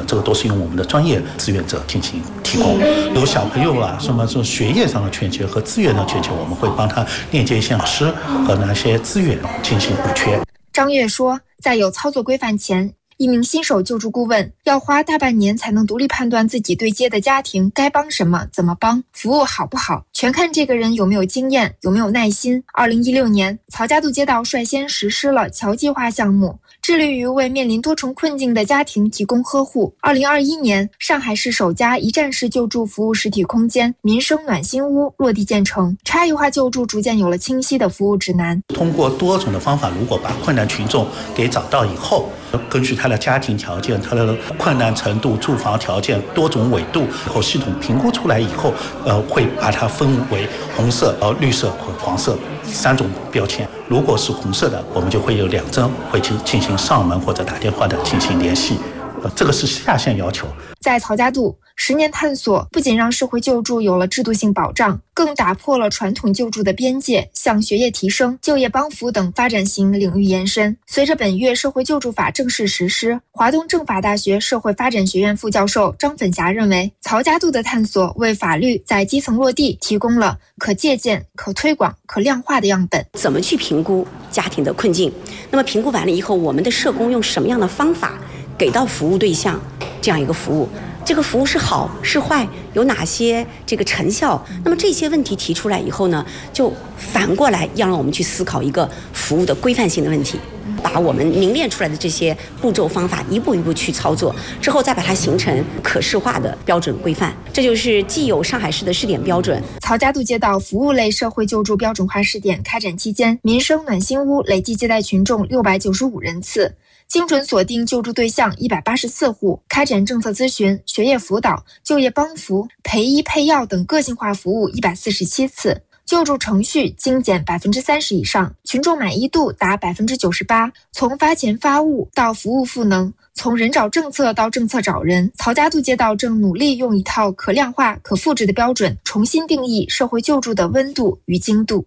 这个都是用我们的专业志愿者进行提供。有小朋友啊，什么这学业上的欠缺和资源的欠缺，我们会帮他链接一些老师和那些资源进行补缺。 张悦说，在有操作规范前，一名新手救助顾问要花大半年才能独立判断自己对接的家庭该帮什么、怎么帮，服务好不好，全看这个人有没有经验、有没有耐心。2016年，曹家渡街道率先实施了侨计划项目，致力于为面临多重困境的家庭提供呵护。2021年，上海市首家一站式救助服务实体空间民生暖心屋落地建成，差异化救助逐渐有了清晰的服务指南。 通过多种的方法，如果把困难群众给找到以后，根据他的家庭条件、他的困难程度、住房条件多种纬度，然后系统评估出来以后，会把它分为红色、绿色和黄色3种标签。如果是红色的，我们就会有2针会进行上门或者打电话的进行联系。这个是下限要求。 在曹家渡，10年探索不仅让社会救助有了制度性保障，更打破了传统救助的边界，向学业提升、就业帮扶等发展型领域延伸。随着本月社会救助法正式实施，华东政法大学社会发展学院副教授张粉霞认为，曹家渡的探索为法律在基层落地提供了可借鉴、可推广、可量化的样本。 怎么去评估家庭的困境？那么评估完了以后，我们的社工用什么样的方法给到服务对象这样一个服务，这个服务是好是坏，有哪些这个成效？那么这些问题提出来以后呢，就反过来要让我们去思考一个服务的规范性的问题，把我们凝练出来的这些步骤方法一步一步去操作，之后再把它形成可视化的标准规范。这就是既有上海市的试点标准。 曹家渡街道服务类社会救助标准化试点开展期间，民生暖心屋累计接待群众695人次，精准锁定救助对象184户，开展政策咨询、学业辅导、就业帮扶、陪医配药等个性化服务147次，救助程序精简30%以上，群众满意度达98%。从发钱发物到服务赋能，从人找政策到政策找人，曹家渡街道正努力用一套可量化、可复制的标准，重新定义社会救助的温度与精度。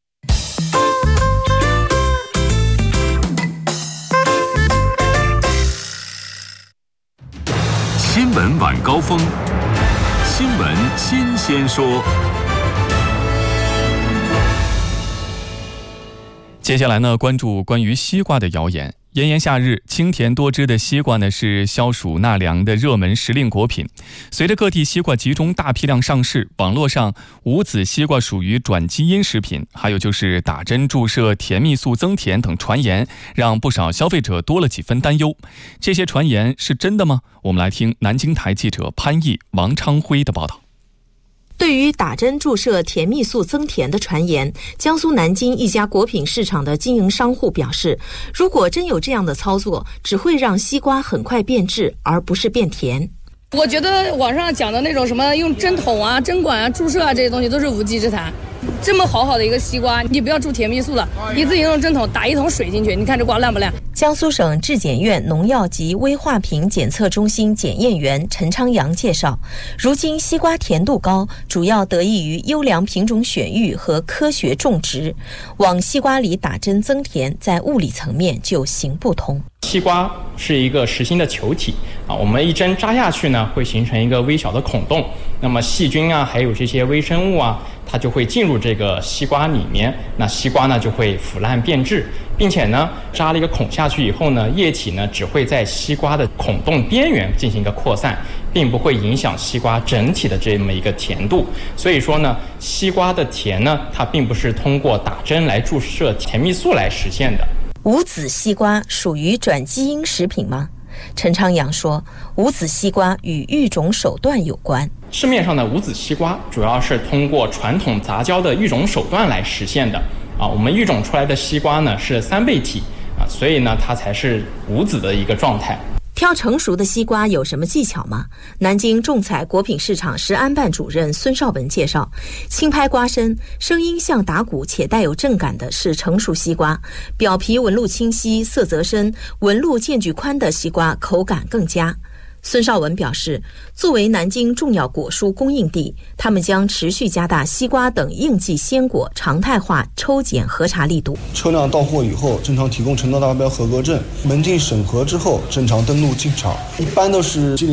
新闻晚高峰，新闻新鲜说。 接下来呢，关注关于西瓜的谣言。炎炎夏日，清甜多汁的西瓜呢是消暑纳凉的热门时令果品。随着各地西瓜集中大批量上市，网络上无籽西瓜属于转基因食品，还有就是打针注射甜蜜素增甜等传言，让不少消费者多了几分担忧。这些传言是真的吗？我们来听南京台记者潘毅、王昌辉的报道。 对于打针注射甜蜜素增甜的传言，江苏南京一家果品市场的经营商户表示，如果真有这样的操作，只会让西瓜很快变质，而不是变甜。 我觉得网上讲的那种什么用针筒啊、针管啊、注射啊这些东西都是无稽之谈。这么好的一个西瓜，你不要注甜蜜素了，你自己用针筒打1桶水进去，你看这瓜烂不烂？ 江苏省质检院农药及危化品检测中心检验员陈昌阳介绍，如今西瓜甜度高，主要得益于优良品种选育和科学种植。往西瓜里打针增甜，在物理层面就行不通。 西瓜是一个实心的球体啊，我们一针扎下去呢，会形成一个微小的孔洞，那么细菌啊，还有这些微生物啊，它就会进入这个西瓜里面，那西瓜呢就会腐烂变质，并且呢扎了一个孔下去以后呢，液体呢只会在西瓜的孔洞边缘进行一个扩散，并不会影响西瓜整体的这么一个甜度。所以说呢，西瓜的甜呢，它并不是通过打针来注射甜蜜素来实现的。 无籽西瓜属于转基因食品吗？陈昌阳说，无籽西瓜与育种手段有关。 市面上的无籽西瓜主要是通过传统杂交的育种手段来实现的啊。我们育种出来的西瓜呢是3倍体啊，所以呢它才是无籽的一个状态。 挑成熟的西瓜有什么技巧吗？南京众彩果品市场食安办主任孙绍文介绍，轻拍瓜身，声音像打鼓且带有震感的是成熟西瓜，表皮纹路清晰，色泽深，纹路间距宽的西瓜口感更佳。孙绍文表示，作为南京重要果蔬供应地，他们将持续加大西瓜等应季鲜果常态化抽检核查力度。 车辆到货以后，正常提供承诺达标合格证，门禁审核之后正常登录进场，一般都是